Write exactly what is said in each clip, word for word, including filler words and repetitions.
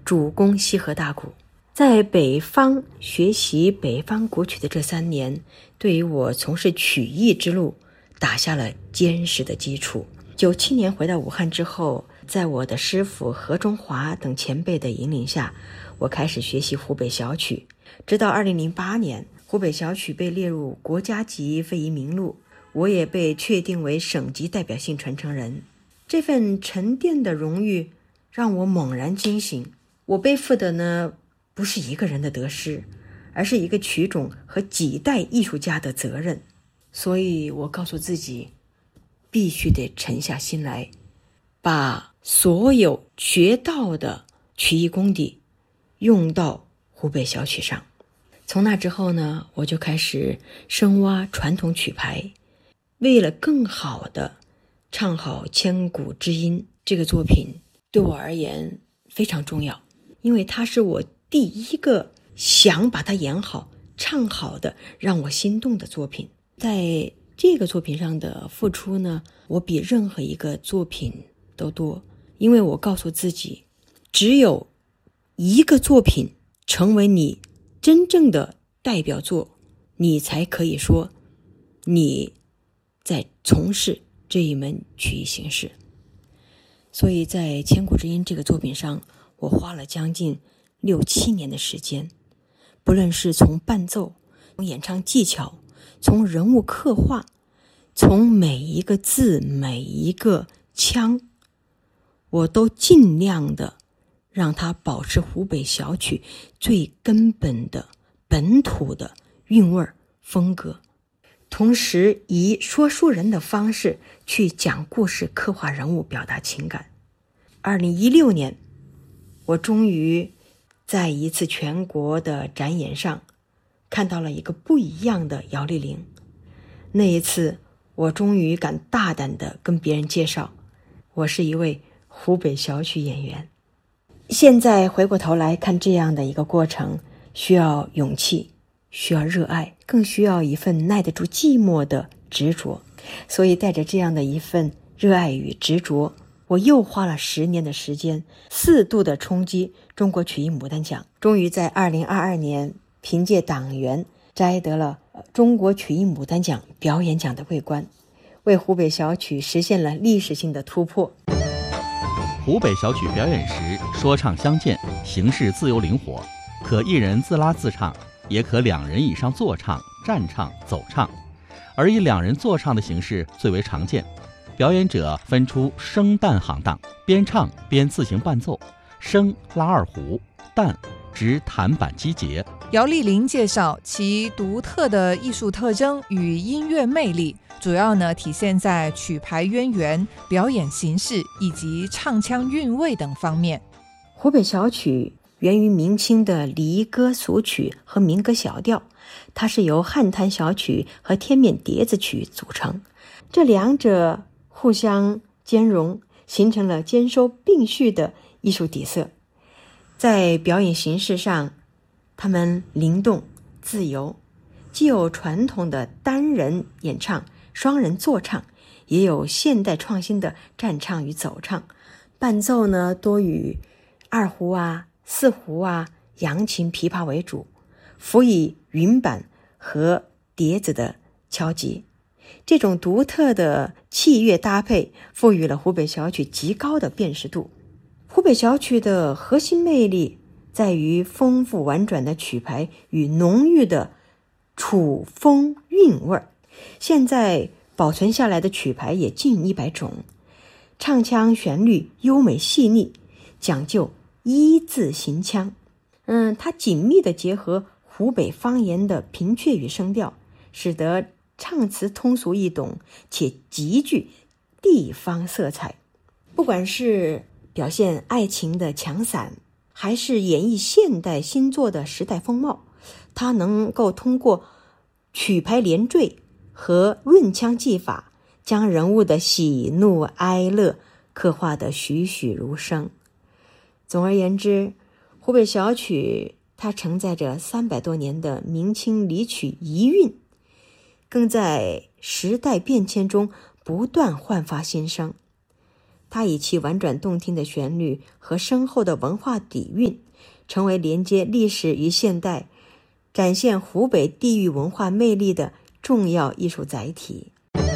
主攻西河大鼓。在北方学习北方古曲的这三年，对于我从事曲艺之路打下了坚实的基础。九七年回到武汉之后，在我的师傅何中华等前辈的引领下，我开始学习湖北小曲。直到二零零八年，湖北小曲被列入国家级非遗名录，我也被确定为省级代表性传承人。这份沉淀的荣誉让我猛然惊醒，我背负的呢，不是一个人的得失，而是一个曲种和几代艺术家的责任。所以我告诉自己，必须得沉下心来，把所有学到的曲艺功底用到湖北小曲上。从那之后呢，我就开始深挖传统曲牌，为了更好的唱好千古之音，这个作品对我而言非常重要，因为它是我第一个想把它演好唱好的让我心动的作品。在这个作品上的付出呢，我比任何一个作品都多，因为我告诉自己，只有一个作品成为你真正的代表作，你才可以说你在从事这一门曲艺形式。所以在千古之音这个作品上，我花了将近六七年的时间，不论是从伴奏、从演唱技巧、从人物刻画、从每一个字、每一个腔，我都尽量的让它保持湖北小曲最根本的本土的韵味风格，同时以说书人的方式去讲故事、刻画人物、表达情感。二零一六年，我终于在一次全国的展演上看到了一个不一样的姚丽玲。那一次我终于敢大胆地跟别人介绍，我是一位湖北小曲演员。现在回过头来看这样的一个过程，需要勇气，需要热爱，更需要一份耐得住寂寞的执着。所以带着这样的一份热爱与执着，我又花了十年的时间，四度的冲击中国曲艺牡丹奖，终于在二零二二年凭借党员摘得了中国曲艺牡丹奖表演奖的桂冠，为湖北小曲实现了历史性的突破。 湖北小曲表演时，说唱相间，形式自由灵活，可一人自拉自唱，也可两人以上坐唱、站唱、走唱，而以两人坐唱的形式最为常见。表演者分出声旦行当，边唱边自行伴奏，声拉二胡，旦执弹板击节。 姚丽玲介绍其独特的艺术特征与音乐魅力，主要呢体现在曲牌渊源、表演形式以及唱腔韵味等方面。 湖北小曲源于明清的离歌俗曲和民歌小调，它是由汉滩小曲和天面碟子曲组成，这两者互相兼容，形成了兼收并蓄的艺术底色。在表演形式上，他们灵动自由，既有传统的单人演唱、双人坐唱，也有现代创新的站唱与走唱。伴奏呢，多以二胡啊、四胡啊、扬琴、琵琶为主，辅以云板和碟子的敲击。这种独特的器乐搭配赋予了湖北小曲极高的辨识度。湖北小曲的核心魅力在于丰富婉转的曲牌与浓郁的楚风韵味。现在保存下来的曲牌也近一百种，唱腔旋律优美细腻，讲究一字行腔。嗯，它紧密地结合湖北方言的平仄与声调，使得唱词通俗易懂，且极具地方色彩。不管是表现爱情的强散，还是演绎现代新作的时代风貌，它能够通过曲牌连缀和润腔技法，将人物的喜怒哀乐刻画得栩栩如生。总而言之，湖北小曲它承载着三百多年的明清离曲遗韵，更在时代变迁中不断焕发新生。 它以其婉转动听的旋律和深厚的文化底蕴，成为连接历史与现代、展现湖北地域文化魅力的重要艺术载体。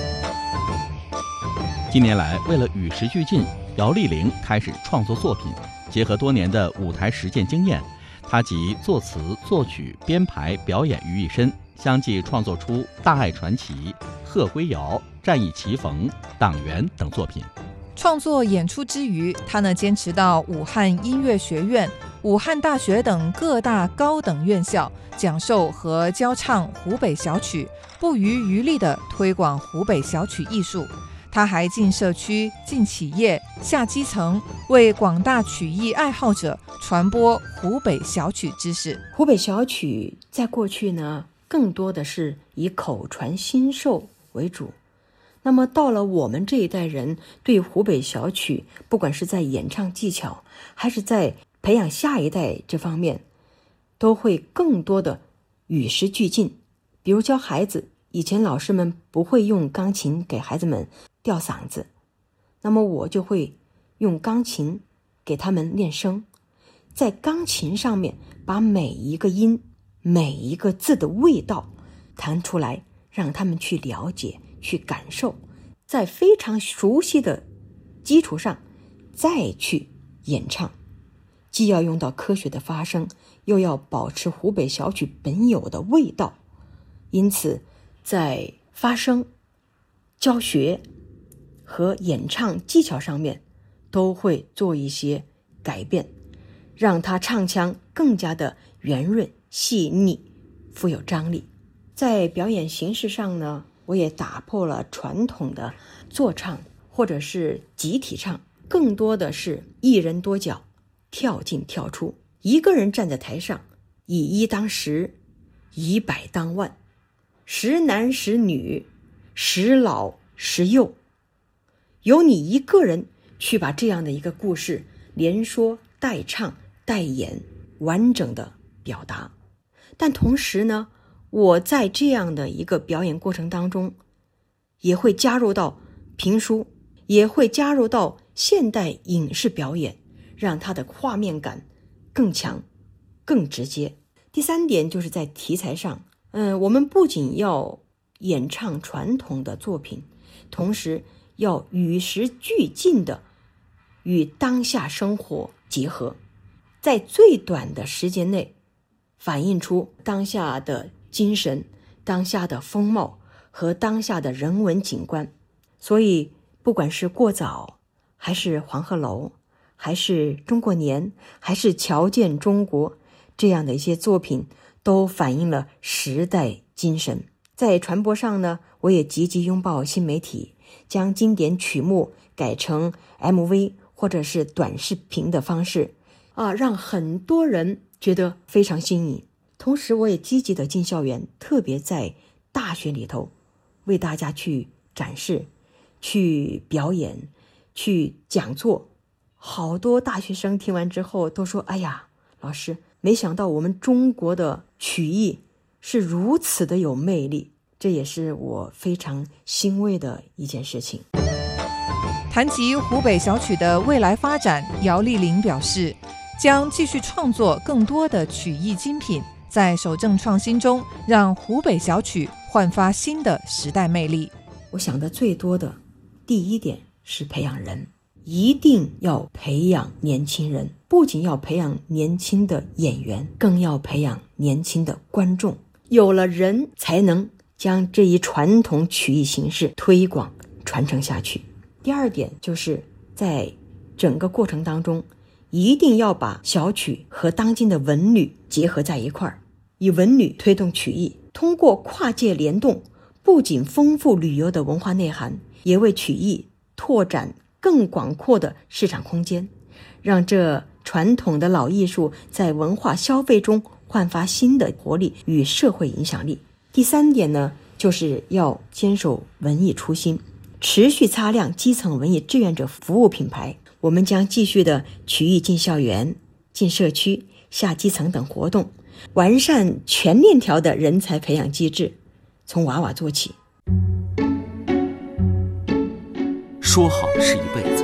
近年来，为了与时俱进，姚丽玲开始创作作品，结合多年的舞台实践经验，她集作词、作曲、编排、表演于一身，相继创作出《大爱传奇》《鹤归谣》《战役棋逢》《党员》等作品。 创作演出之余，他呢坚持到武汉音乐学院、武汉大学等各大高等院校讲授和教唱湖北小曲，不遗余力地推广湖北小曲艺术。他还进社区、进企业、下基层，为广大曲艺爱好者传播湖北小曲知识。 湖北小曲在过去呢，更多的是以口传心授为主。那么到了我们这一代人，对湖北小曲，不管是在演唱技巧，还是在培养下一代这方面，都会更多的与时俱进。比如教孩子，以前老师们不会用钢琴给孩子们吊嗓子，那么我就会用钢琴给他们练声，在钢琴上面把每一个音、每一个字的味道弹出来，让他们去了解、去感受，在非常熟悉的基础上再去演唱，既要用到科学的发声，又要保持湖北小曲本有的味道。因此在发声、教学和演唱技巧上面都会做一些改变，让它唱腔更加的圆润、细腻、富有张力。在表演形式上呢，我也打破了传统的坐唱或者是集体唱，更多的是一人多角，跳进跳出，一个人站在台上，以一当十，以百当万，十男十女，十老十幼，由你一个人去把这样的一个故事连说带唱带演完整的表达。但同时呢，我在这样的一个表演过程当中，也会加入到评书，也会加入到现代影视表演，让它的画面感更强、更直接。第三点就是在题材上，嗯，我们不仅要演唱传统的作品，同时要与时俱进的与当下生活结合，在最短的时间内反映出当下的精神、当下的风貌和当下的人文景观。所以不管是过早，还是黄鹤楼，还是中国年，还是瞧见中国，这样的一些作品都反映了时代精神。在传播上呢，我也积极拥抱新媒体，将经典曲目改成 M V 或者是短视频的方式啊，让很多人觉得非常新颖。同时我也积极的进校园，特别在大学里头为大家去展示、去表演、去讲座。好多大学生听完之后都说，哎呀，老师，没想到我们中国的曲艺是如此的有魅力，这也是我非常欣慰的一件事情。 谈及湖北小曲的未来发展，姚丽玲表示，将继续创作更多的曲艺精品，在守正创新中让湖北小曲焕发新的时代魅力。 我想的最多的第一点是培养人，一定要培养年轻人，不仅要培养年轻的演员，更要培养年轻的观众。有了人，才能将这一传统曲艺形式推广传承下去。第二点就是在整个过程当中，一定要把小曲和当今的文旅结合在一块儿，以文旅推动曲艺，通过跨界联动，不仅丰富旅游的文化内涵，也为曲艺拓展更广阔的市场空间，让这传统的老艺术在文化消费中焕发新的活力与社会影响力。第三点呢，就是要坚守文艺初心，持续擦亮基层文艺志愿者服务品牌。我们将继续的曲艺进校园、进社区、下基层等活动，完善全链条的人才培养机制，从娃娃做起。 说好是一辈子，唱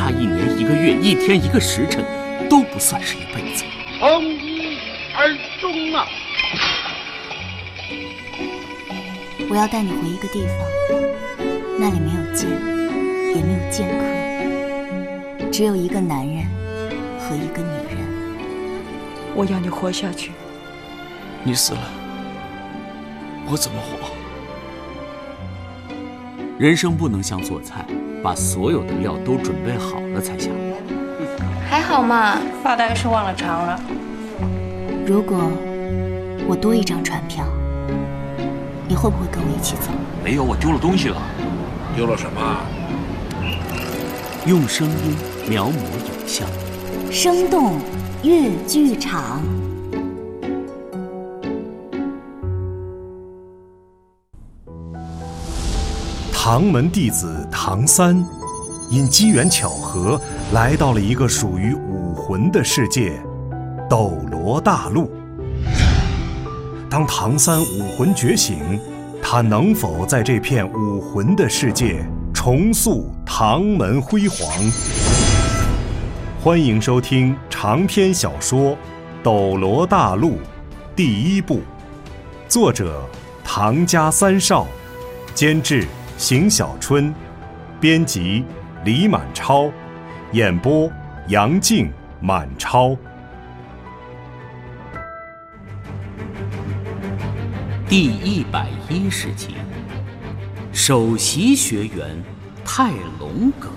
差一年一个月，一天一个时辰，都不算是一辈子。 从一而终啊！ 我要带你回一个地方，那里没有剑，也没有剑客，只有一个男人和一个女人。 我要你活下去。 你死了，我怎么活？人生不能像做菜，把所有的料都准备好了才下锅。 还好嘛，大概是忘了尝了。 如果我多一张船票，你会不会跟我一起走？ 没有，我丢了东西了。 丢了什么？ 用声音描摹影像， 生动粤剧场。 唐门弟子唐三，因机缘巧合来到了一个属于武魂的世界——斗罗大陆。当唐三武魂觉醒，他能否在这片武魂的世界重塑唐门辉煌？欢迎收听长篇小说《斗罗大陆》第一部，作者唐家三少，监制邢小春，编辑李满超，演播杨静、满超。 第一百一十集，首席学员泰隆阁。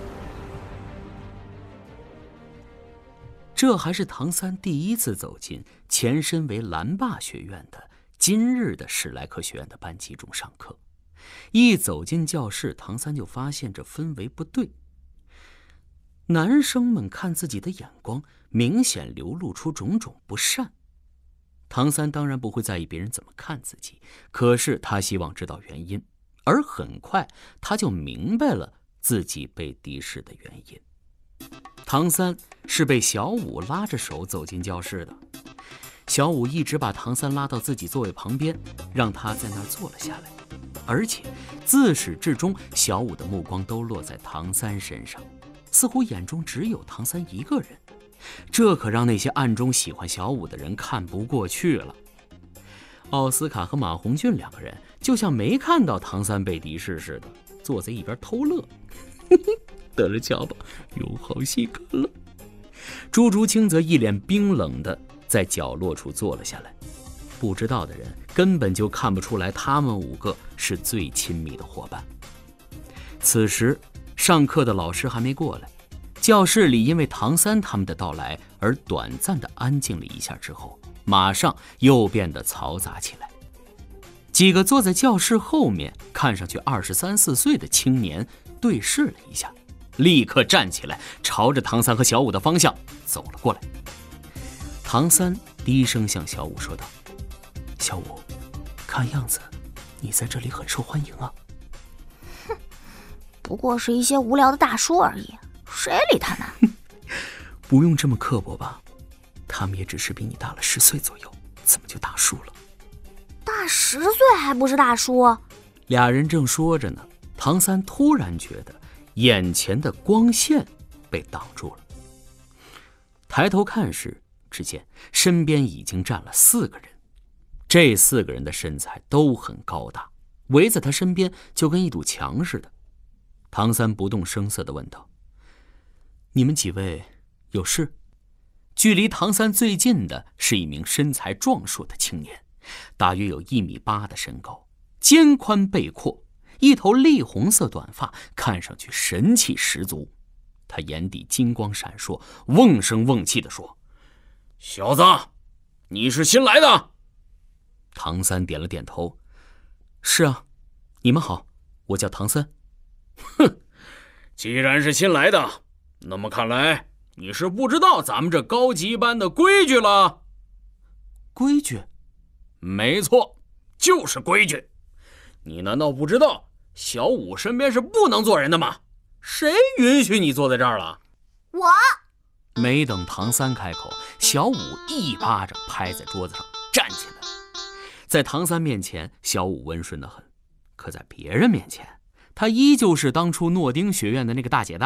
这还是唐三第一次走进前身为蓝霸学院的今日的史莱克学院的班级中上课。一走进教室，唐三就发现这氛围不对。男生们看自己的眼光明显流露出种种不善。唐三当然不会在意别人怎么看自己，可是他希望知道原因，而很快他就明白了自己被敌视的原因。唐三是被小五拉着手走进教室的，小五一直把唐三拉到自己座位旁边，让他在那儿坐了下来，而且自始至终小五的目光都落在唐三身上，似乎眼中只有唐三一个人。这可让那些暗中喜欢小五的人看不过去了。奥斯卡和马红俊两个人就像没看到唐三被敌视似的，坐在一边偷乐。得了瞧吧，有好戏看了。朱竹清则一脸冰冷的在角落处坐了下来。不知道的人根本就看不出来他们五个是最亲密的伙伴。此时上课的老师还没过来，教室里因为唐三他们的到来而短暂的安静了一下之后，马上又变得嘈杂起来。几个坐在教室后面看上去二十三四岁的青年对视了一下，立刻站起来朝着唐三和小五的方向走了过来。唐三低声向小五说道：小五，看样子你在这里很受欢迎啊。 哼，不过是一些无聊的大叔而已，谁理他呢？ 不用这么刻薄吧，他们也只是比你大了十岁左右，怎么就大叔了？ 大十岁还不是大叔？ 俩人正说着呢，唐三突然觉得眼前的光线被挡住了。抬头看时，只见身边已经站了四个人，这四个人的身材都很高大，围在他身边就跟一堵墙似的。唐三不动声色地问道：你们几位有事？距离唐三最近的是一名身材壮硕的青年，大约有一米八的身高，肩宽背阔，一头栗红色短发，看上去神气十足。他眼底金光闪烁，瓮声瓮气地说：小子，你是新来的？唐三点了点头：是啊，你们好，我叫唐三。哼，既然是新来的，那么看来你是不知道咱们这高级班的规矩了。规矩？没错，就是规矩。你难道不知道小五身边是不能坐人的吗？谁允许你坐在这儿了？ 我。 没等唐三开口，小五一巴掌拍在桌子上，站起来。在唐三面前，小五温顺得很，可在别人面前，他依旧是当初诺丁学院的那个大姐大。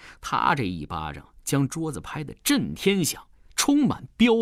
他这一巴掌将桌子拍得震天响，充满彪